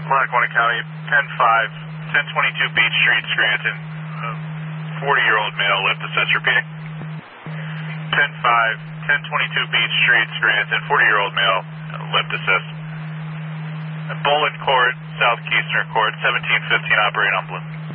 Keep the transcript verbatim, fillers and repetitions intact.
Lackawanna County, ten five, ten twenty-two Beach Street, Scranton. forty-year-old male, left assist, repeating. ten five, ten twenty-two Beach Street, Scranton, forty-year-old male, left assist. Bolin Court, South Keystone Court, seventeen fifteen, operating on blue.